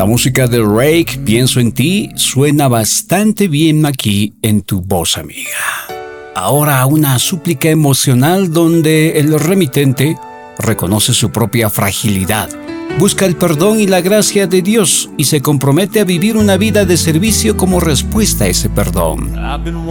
La música de Rake, Pienso en ti, suena bastante bien aquí en tu voz amiga. Ahora una súplica emocional donde el remitente reconoce su propia fragilidad, busca el perdón y la gracia de Dios y se compromete a vivir una vida de servicio como respuesta a ese perdón.